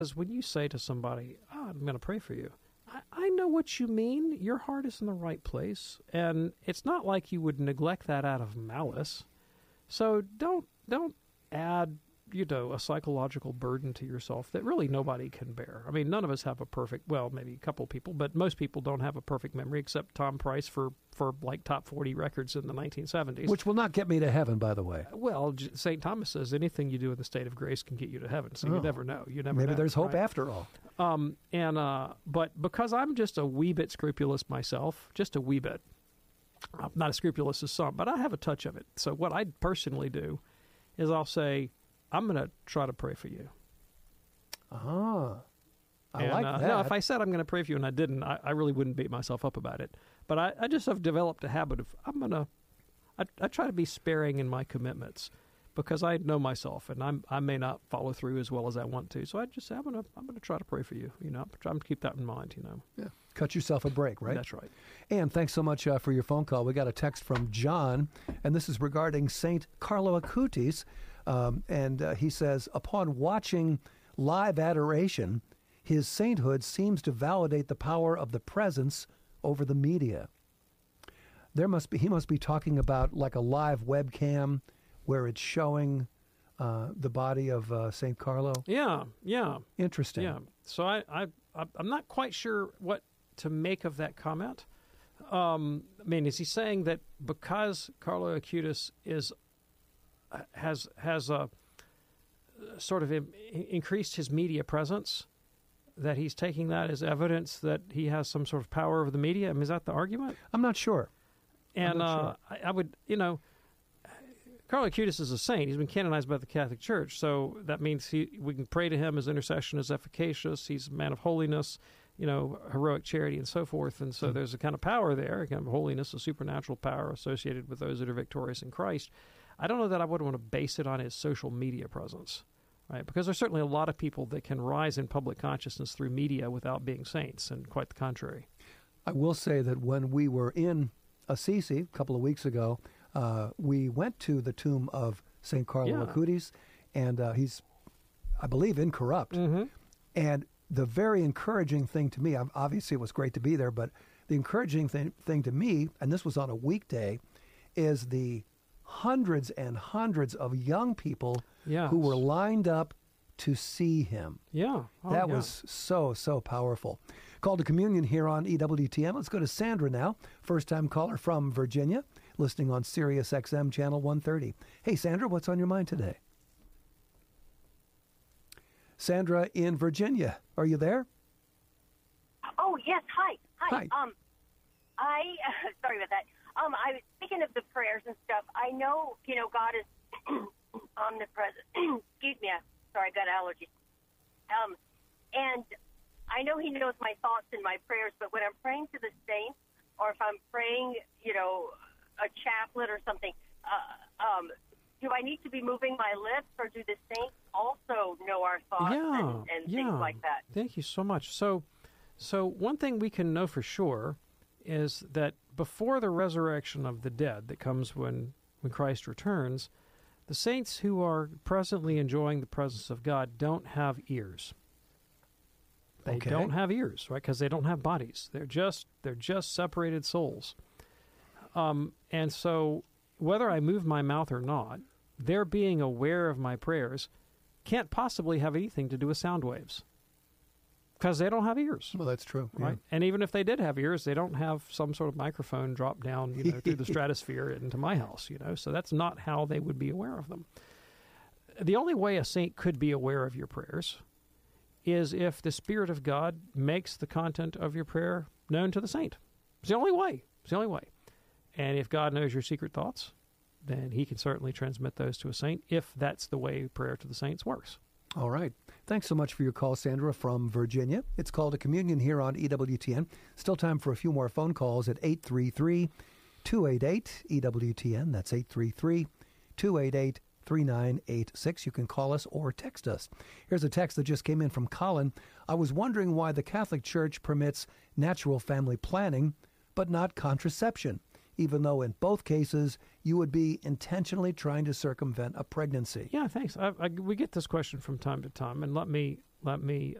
Because when you say to somebody, I'm going to pray for you, I know what you mean. Your heart is in the right place. And it's not like you would neglect that out of malice. So don't add, a psychological burden to yourself that really nobody can bear. I mean, none of us have a perfect, well, maybe a couple people, but most people don't have a perfect memory except Tom Price for like top 40 records in the 1970s. Which will not get me to heaven, by the way. Well, St. Thomas says anything you do in the state of grace can get you to heaven. So you never know. Maybe there's hope after all. But because I'm just a wee bit scrupulous myself, just a wee bit, I'm not as scrupulous as some, but I have a touch of it. So what I personally do is I'll say, I'm going to try to pray for you. I like that. No, if I said I'm going to pray for you and I didn't, I really wouldn't beat myself up about it. But I just have developed a habit of I try to be sparing in my commitments because I know myself and I may not follow through as well as I want to. So I just say I'm going to try to pray for you. I'm trying to keep that in mind. Yeah. Cut yourself a break, right? That's right. And thanks so much for your phone call. We got a text from John, and this is regarding Saint Carlo Acutis. And he says, upon watching live adoration, his sainthood seems to validate the power of the presence over the media. He must be talking about like a live webcam where it's showing the body of Saint Carlo. Yeah. Interesting. Yeah. So I'm not quite sure what to make of that comment. Is he saying that because Carlo Acutis has sort of increased his media presence, that he's taking that as evidence that he has some sort of power over the media? I mean, is that the argument? I'm not sure. And I would, Carlo Acutis is a saint. He's been canonized by the Catholic Church, so that means we can pray to him. His intercession is efficacious. He's a man of holiness, heroic charity and so forth. And so there's a kind of power there, a kind of holiness, a supernatural power associated with those that are victorious in Christ. I don't know that I would want to base it on his social media presence, right? Because there's certainly a lot of people that can rise in public consciousness through media without being saints, and quite the contrary. I will say that when we were in Assisi a couple of weeks ago, we went to the tomb of St. Carlo Acutis, and he's, I believe, incorrupt. Mm-hmm. And the very encouraging thing to me, obviously it was great to be there, but the encouraging thing to me, and this was on a weekday, is the hundreds and hundreds of young people who were lined up to see him. Yeah. That was so powerful. Call to communion here on EWTN. Let's go to Sandra now, first-time caller from Virginia, listening on Sirius XM Channel 130. Hey, Sandra, what's on your mind today? Sandra in Virginia, are you there? Oh, yes. Hi. Sorry about that. I was thinking of the prayers and stuff. I know, God is omnipresent. Excuse me. Sorry, I got allergies. And I know he knows my thoughts and my prayers, but when I'm praying to the saints, or if I'm praying, a chaplet or something, do I need to be moving my lips, or do the saints also know our thoughts and things like that? Thank you so much. So one thing we can know for sure is that before the resurrection of the dead that comes when Christ returns, the saints who are presently enjoying the presence of God don't have ears. They don't have ears, right? Because they don't have bodies. They're just separated souls. And so whether I move my mouth or not, their being aware of my prayers can't possibly have anything to do with sound waves. Because they don't have ears. Well, that's true. Right? Yeah. And even if they did have ears, they don't have some sort of microphone drop down through the stratosphere into my house. So that's not how they would be aware of them. The only way a saint could be aware of your prayers is if the Spirit of God makes the content of your prayer known to the saint. It's the only way. It's the only way. And if God knows your secret thoughts, then he can certainly transmit those to a saint if that's the way prayer to the saints works. All right. Thanks so much for your call, Sandra from Virginia. It's Call to Communion here on EWTN. Still time for a few more phone calls at 833-288-EWTN. That's 833-288-3986. You can call us or text us. Here's a text that just came in from Colin. I was wondering why the Catholic Church permits natural family planning, but not contraception, even though in both cases you would be intentionally trying to circumvent a pregnancy. Yeah, thanks. We get this question from time to time, and let me let me